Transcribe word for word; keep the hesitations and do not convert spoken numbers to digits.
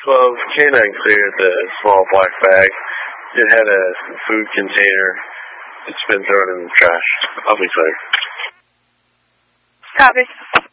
twelve, canine cleared the small black bag. It had a food container. It's been thrown in the trash. I'll be clear. Copy.